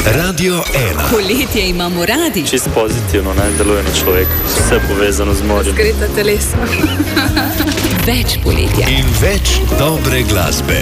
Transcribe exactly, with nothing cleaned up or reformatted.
Radio ena. Poletje imamo radi. Čisto pozitivno, ne, deluje na človek. Vse povezano z morjem. Razgreta telesa. Več poletja. In več dobre glasbe.